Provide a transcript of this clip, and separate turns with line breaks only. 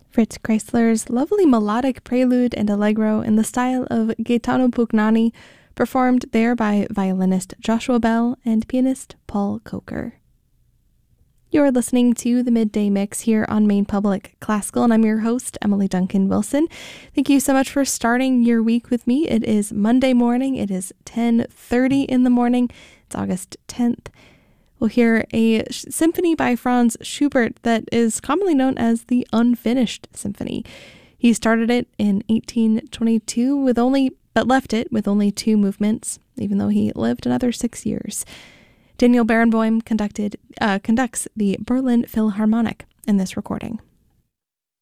Fritz Kreisler's lovely melodic prelude and allegro in the style of Gaetano Pugnani, performed there by violinist Joshua Bell and pianist Paul Coker. You're listening to the Midday Mix here on Maine Public Classical, and I'm your host, Emily Duncan Wilson. Thank you so much for starting your week with me. It is Monday morning. It is 10:30 in the morning. It's August 10th. We'll hear a symphony by Franz Schubert that is commonly known as the Unfinished Symphony. He started it in 1822 but left it with only 2 movements, even though he lived another 6 years. Daniel Barenboim conducts the Berlin Philharmonic in this recording.